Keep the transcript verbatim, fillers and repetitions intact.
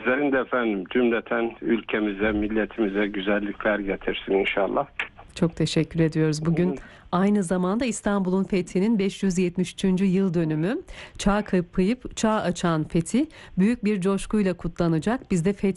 Sizlerin de efendim cümleten ülkemize, milletimize güzellikler getirsin inşallah. Çok teşekkür ediyoruz. Bugün aynı zamanda İstanbul'un fethinin beş yüz yetmiş üçüncü yıl dönümü. Çağ kapayıp çağ açan fethi büyük bir coşkuyla kutlanacak. Biz de fethi